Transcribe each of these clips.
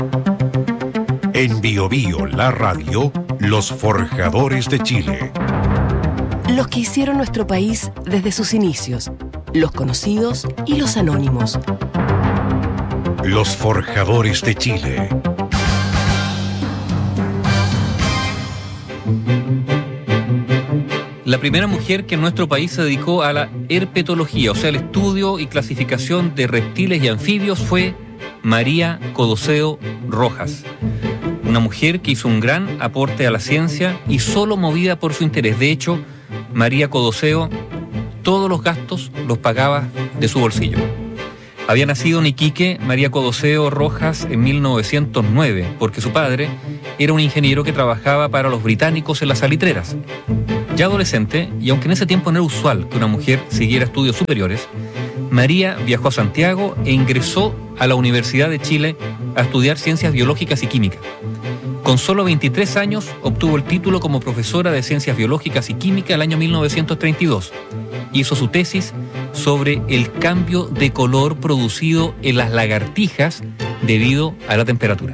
En Bio Bio, la radio, los forjadores de Chile. Los que hicieron nuestro país desde sus inicios, los conocidos y los anónimos. Los forjadores de Chile. La primera mujer que en nuestro país se dedicó a la herpetología, o sea, el estudio y clasificación de reptiles y anfibios, fue María Codoseo Rojas. Una mujer que hizo un gran aporte a la ciencia y solo movida por su interés. De hecho, María Codoseo todos los gastos los pagaba de su bolsillo. Había nacido en Iquique María Codoseo Rojas en 1909, porque su padre era un ingeniero que trabajaba para los británicos en las salitreras. Ya adolescente, y aunque en ese tiempo no era usual que una mujer siguiera estudios superiores, María viajó a Santiago e ingresó a la Universidad de Chile a estudiar ciencias biológicas y químicas. Con solo 23 años obtuvo el título como profesora de ciencias biológicas y química el año 1932. Hizo su tesis sobre el cambio de color producido en las lagartijas debido a la temperatura.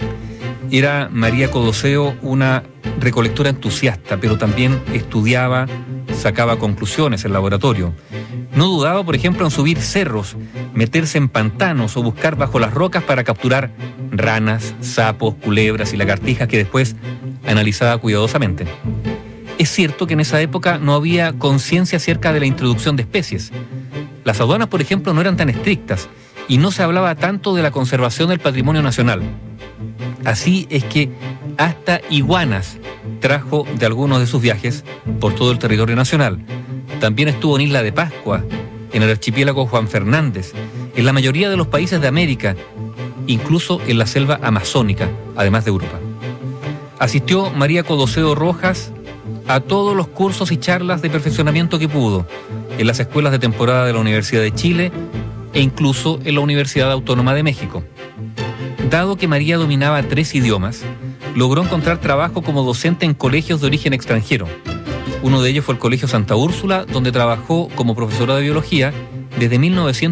Era María Codoseo una recolectora entusiasta, pero también estudiaba, sacaba conclusiones en laboratorio. No dudaba, por ejemplo, en subir cerros, meterse en pantanos o buscar bajo las rocas para capturar ranas, sapos, culebras y lagartijas que después analizaba cuidadosamente. Es cierto que en esa época no había conciencia acerca de la introducción de especies. Las aduanas, por ejemplo, no eran tan estrictas y no se hablaba tanto de la conservación del patrimonio nacional. Así es que hasta iguanas trajo de algunos de sus viajes por todo el territorio nacional. También estuvo en Isla de Pascua, en el archipiélago Juan Fernández, en la mayoría de los países de América, incluso en la selva amazónica, además de Europa. Asistió María Codoseo Rojas a todos los cursos y charlas de perfeccionamiento que pudo, en las escuelas de temporada de la Universidad de Chile e incluso en la Universidad Autónoma de México. Dado que María dominaba 3 idiomas, logró encontrar trabajo como docente en colegios de origen extranjero. Uno de ellos fue el Colegio Santa Úrsula, donde trabajó como profesora de biología desde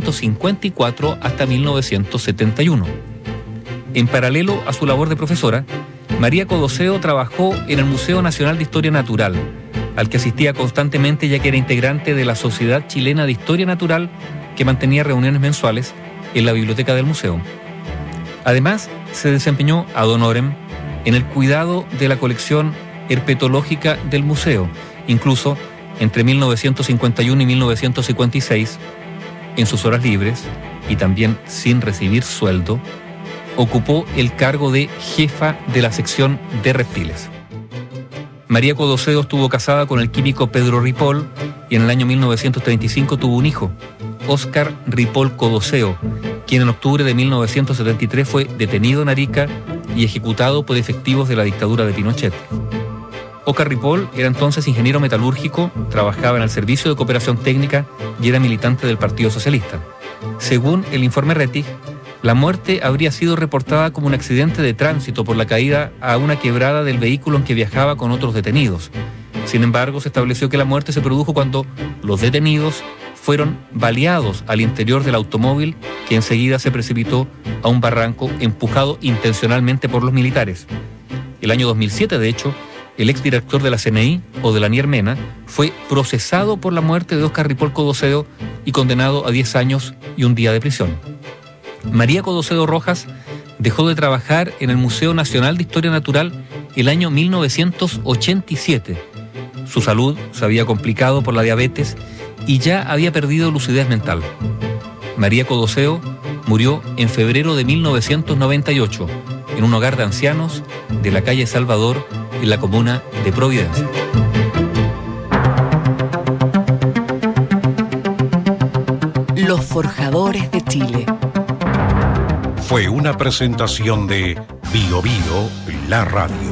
1954 hasta 1971. En paralelo a su labor de profesora, María Codoseo trabajó en el Museo Nacional de Historia Natural, al que asistía constantemente ya que era integrante de la Sociedad Chilena de Historia Natural, que mantenía reuniones mensuales en la biblioteca del museo. Además, se desempeñó ad honorem en el cuidado de la colección herpetológica del museo. Incluso entre 1951 y 1956, en sus horas libres y también sin recibir sueldo, ocupó el cargo de jefa de la sección de reptiles. María Codoseo estuvo casada con el químico Pedro Ripoll y en el año 1935 tuvo un hijo, Óscar Ripoll Codoseo, quien en octubre de 1973 fue detenido en Arica y ejecutado por efectivos de la dictadura de Pinochet. Óscar Ripoll era entonces ingeniero metalúrgico, trabajaba en el Servicio de Cooperación Técnica y era militante del Partido Socialista. Según el informe Rettig, la muerte habría sido reportada como un accidente de tránsito por la caída a una quebrada del vehículo en que viajaba con otros detenidos. Sin embargo, se estableció que la muerte se produjo cuando los detenidos fueron baleados al interior del automóvil, que enseguida se precipitó a un barranco empujado intencionalmente por los militares. El año 2007, de hecho, el exdirector de la CNI, Odilanier Mena, fue procesado por la muerte de Óscar Ripoll Codoseo y condenado a 10 años y un día de prisión. María Codoseo Rojas dejó de trabajar en el Museo Nacional de Historia Natural el año 1987. Su salud se había complicado por la diabetes y ya había perdido lucidez mental. María Codoseo murió en febrero de 1998 en un hogar de ancianos de la calle Salvador, en la comuna de Providencia. Los forjadores de Chile. Fue una presentación de Bio Bio, la radio.